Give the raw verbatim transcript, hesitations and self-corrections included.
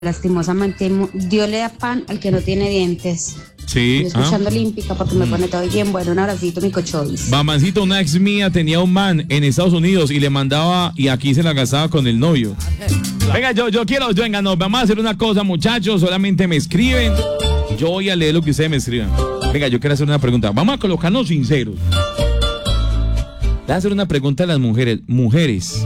lastimosamente mu- Dios le da pan al que no tiene dientes. Sí. Estoy escuchando ah. Olímpica porque me pone todo bien. Bueno, un abracito, mi cochovis. Mamancito, una ex mía tenía un man en Estados Unidos y le mandaba y aquí se la gastaba con el novio. Venga, yo, yo quiero, venga, no, vamos a hacer una cosa, muchachos, solamente me escriben. Yo voy a leer lo que ustedes me escriban. Venga, yo quiero hacer una pregunta. Vamos a colocarnos sinceros. Voy a hacer una pregunta a las mujeres. Mujeres.